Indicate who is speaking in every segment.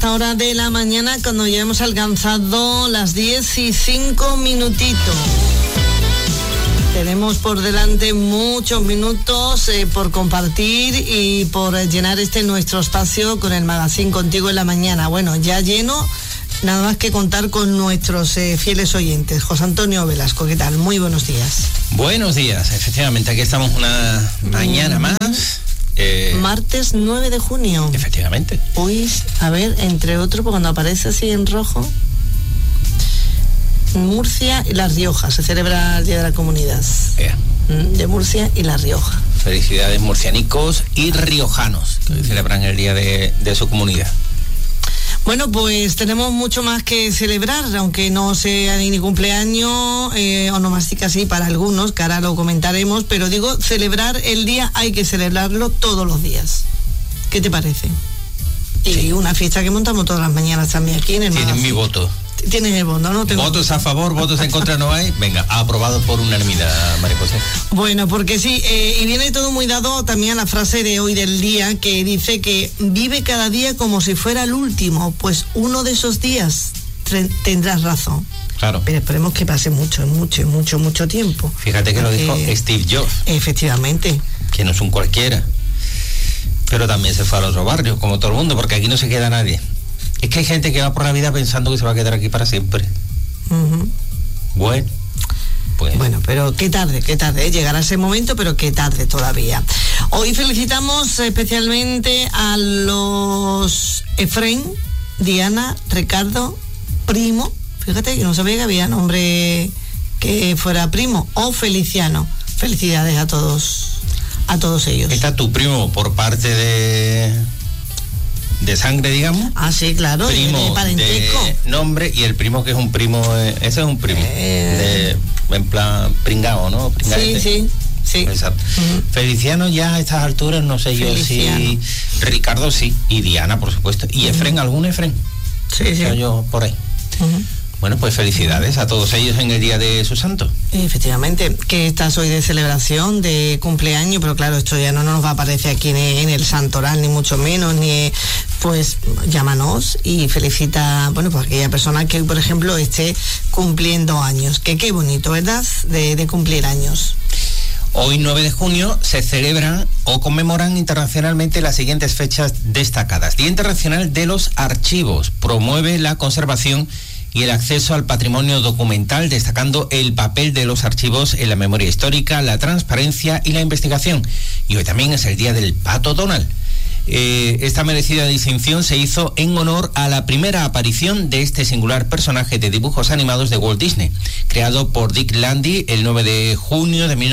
Speaker 1: esta hora de la mañana, cuando ya hemos alcanzado las 10:05. Tenemos por delante muchos minutos por compartir y por llenar nuestro espacio con el magazine Contigo en la Mañana. Bueno, ya lleno, nada más que contar con nuestros fieles oyentes. José Antonio Velasco, ¿qué tal? Muy buenos días.
Speaker 2: Buenos días, efectivamente, aquí estamos una mañana más.
Speaker 1: Martes 9 de junio.
Speaker 2: Efectivamente.
Speaker 1: Hoy, a ver, entre otros, cuando aparece así en rojo, Murcia y La Rioja, se celebra el Día de la Comunidad. De Murcia y La Rioja.
Speaker 2: Felicidades murcianicos y riojanos, que hoy celebran el día de su comunidad.
Speaker 1: Bueno, pues tenemos mucho más que celebrar, aunque no sea ni cumpleaños, onomástica sí para algunos, que ahora lo comentaremos, pero digo, celebrar el día hay que celebrarlo todos los días. ¿Qué te parece? Sí. Y una fiesta que montamos todas las mañanas también aquí en el
Speaker 2: Tienen mi voto.
Speaker 1: Tienes el voto, ¿no?
Speaker 2: Votos a favor, votos en contra no hay. Venga, aprobado por unanimidad, María José.
Speaker 1: Bueno, porque sí, y viene todo muy dado también a la frase de hoy del día, que dice que vive cada día como si fuera el último, pues uno de esos días tendrás razón.
Speaker 2: Claro.
Speaker 1: Pero esperemos que pase mucho tiempo.
Speaker 2: Fíjate que lo dijo Steve Jobs.
Speaker 1: Efectivamente.
Speaker 2: Que no es un cualquiera. Pero también se fue al otro barrio, como todo el mundo, porque aquí no se queda nadie. Es que hay gente que va por la vida pensando que se va a quedar aquí para siempre.
Speaker 1: Uh-huh. Bueno, pero qué tarde, llegará ese momento, pero qué tarde todavía. Hoy felicitamos especialmente a los Efrén, Diana, Ricardo, Primo. Fíjate que no sabía que había nombre que fuera Primo, o Feliciano. Felicidades a todos ellos.
Speaker 2: ¿Está tu primo por parte de sangre, digamos?
Speaker 1: Ah, sí, claro,
Speaker 2: primo
Speaker 1: de parentesco.
Speaker 2: De nombre, y el primo que es un primo, ese es un primo, en plan pringao, ¿no? Pringaete.
Speaker 1: Sí.
Speaker 2: Exacto. Uh-huh. Feliciano ya a estas alturas, no sé Feliciano. Yo si... Ricardo sí, y Diana, por supuesto. ¿Y Efrén, algún Efrén?
Speaker 1: Sí.
Speaker 2: Yo por ahí. Uh-huh. Bueno, pues felicidades a todos ellos en el día de su santo.
Speaker 1: Efectivamente, que estás hoy de celebración, de cumpleaños, pero claro, esto ya no nos va a aparecer aquí en el santoral, ni mucho menos, ni pues llámanos y felicita, bueno, pues aquella persona que hoy, por ejemplo, esté cumpliendo años, que qué bonito, ¿verdad?, de cumplir años.
Speaker 2: Hoy 9 de junio se celebran o conmemoran internacionalmente las siguientes fechas destacadas. Día Internacional de los Archivos, promueve la conservación y el acceso al patrimonio documental, destacando el papel de los archivos en la memoria histórica, la transparencia y la investigación. Y hoy también es el día del Pato Donald. Esta merecida distinción se hizo en honor a la primera aparición de este singular personaje de dibujos animados de Walt Disney, creado por Dick Landy el 9 de junio de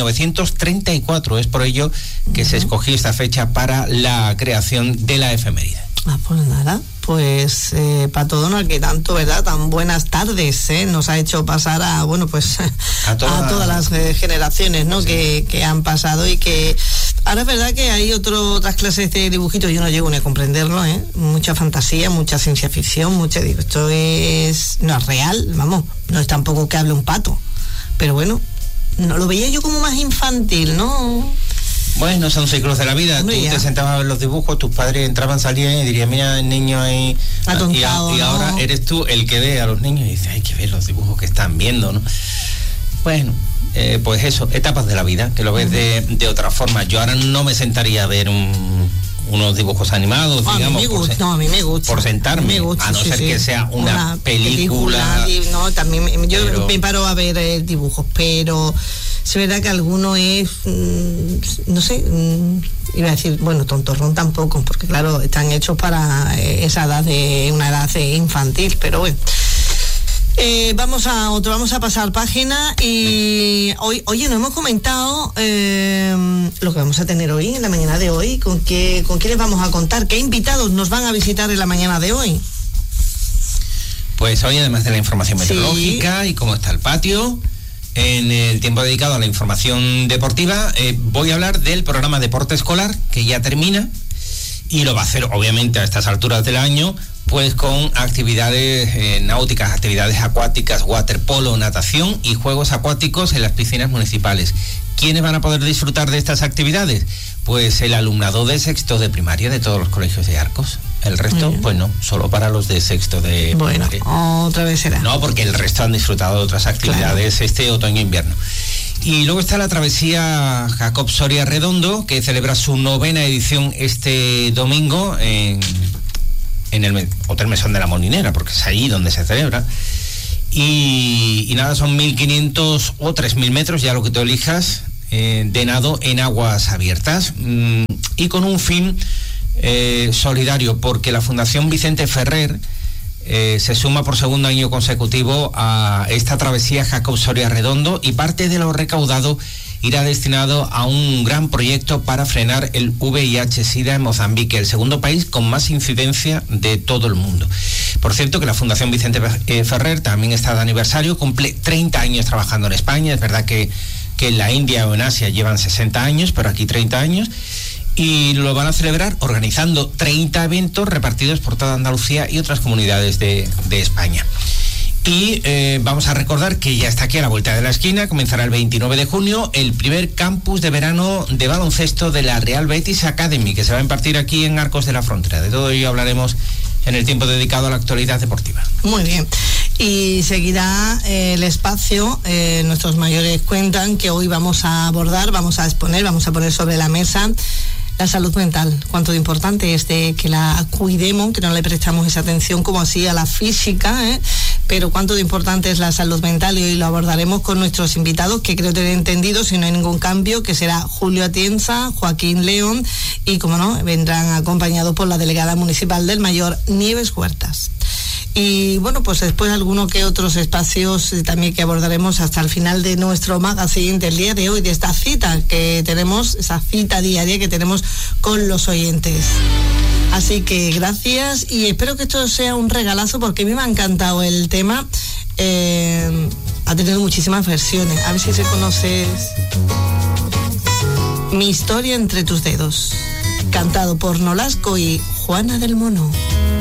Speaker 2: 1934. Es por ello que se escogió esta fecha para la creación de la efeméride.
Speaker 1: Pues nada, pues Pato Donald, que tanto, ¿verdad?, tan buenas tardes, nos ha hecho pasar a todas las generaciones, ¿no? Sí. que han pasado, y que ahora es verdad que hay otras clases de dibujitos, yo no llego ni a comprenderlo, mucha fantasía, mucha ciencia ficción, esto no es real, vamos, no es tampoco que hable un pato, pero bueno, no lo veía yo como más infantil, ¿no?
Speaker 2: Bueno, son ciclos de la vida. Tú te sentabas a ver los dibujos, tus padres entraban, salían y dirían, mira, el niño ahí atontado, y ahora eres tú el que ve a los niños y dices, hay que ver los dibujos que están viendo, ¿no? Bueno, pues eso, etapas de la vida, que lo ves de otra forma. Yo ahora no me sentaría a ver unos dibujos animados, digamos,
Speaker 1: a mí me gusta,
Speaker 2: por sentarme, a no ser que sea una película.
Speaker 1: No, también yo me paro a ver dibujos, pero es verdad que alguno es, no sé, iba a decir, bueno, tontorrón tampoco, porque claro, están hechos para esa edad, una edad infantil, pero bueno. Vamos a pasar página y hoy, oye, no hemos comentado lo que vamos a tener hoy, en la mañana de hoy, con quiénes vamos a contar, qué invitados nos van a visitar en la mañana de hoy.
Speaker 2: Pues hoy, además de la información meteorológica y cómo está el patio, en el tiempo dedicado a la información deportiva, voy a hablar del programa Deporte Escolar, que ya termina, y lo va a hacer, obviamente, a estas alturas del año, pues con actividades náuticas, actividades acuáticas, waterpolo, natación y juegos acuáticos en las piscinas municipales. ¿Quiénes van a poder disfrutar de estas actividades? Pues el alumnado de sexto de primaria de todos los colegios de Arcos. El resto, pues no, solo para los de sexto de
Speaker 1: bueno,
Speaker 2: primaria.
Speaker 1: Otra vez será.
Speaker 2: No, porque el resto han disfrutado de otras actividades este otoño-invierno. Y luego está la travesía Jacob Soria Redondo, que celebra su 9ª edición este domingo en el Hotel Mesón de la Molinera, porque es ahí donde se celebra. Y nada, son 1.500 o 3.000 metros, ya lo que tú elijas, de nado en aguas abiertas, y con un fin solidario, porque la Fundación Vicente Ferrer se suma por segundo año consecutivo a esta travesía Jacob Soria Redondo, y parte de lo recaudado irá destinado a un gran proyecto para frenar el VIH-Sida en Mozambique, el segundo país con más incidencia de todo el mundo. Por cierto, que la Fundación Vicente Ferrer también está de aniversario, cumple 30 años trabajando en España. Es verdad que en la India o en Asia llevan 60 años, pero aquí 30 años. Y lo van a celebrar organizando 30 eventos repartidos por toda Andalucía y otras comunidades de España. Y vamos a recordar que ya está aquí a la vuelta de la esquina, comenzará el 29 de junio el primer campus de verano de baloncesto de la Real Betis Academy, que se va a impartir aquí en Arcos de la Frontera. De todo ello hablaremos en el tiempo dedicado a la actualidad deportiva.
Speaker 1: Muy bien. Y seguirá el espacio. Nuestros mayores cuentan que hoy vamos a abordar, vamos a poner sobre la mesa la salud mental. Cuánto de importante es de que la cuidemos, que no le prestamos esa atención como así a la física, pero cuánto de importante es la salud mental, y hoy lo abordaremos con nuestros invitados, que creo tener entendido, si no hay ningún cambio, que será Julio Atienza, Joaquín León, y como no, vendrán acompañados por la delegada municipal del Mayor, Nieves Huertas. Y bueno, pues después algunos que otros espacios también que abordaremos hasta el final de nuestro magazine del día de hoy, de esta cita que tenemos, esa cita diaria que tenemos con los oyentes. Así que gracias, y espero que esto sea un regalazo, porque a mí me ha encantado el tema. Ha tenido muchísimas versiones. A ver si reconoces Mi historia entre tus dedos, cantado por Nolasco y Juana del Mono.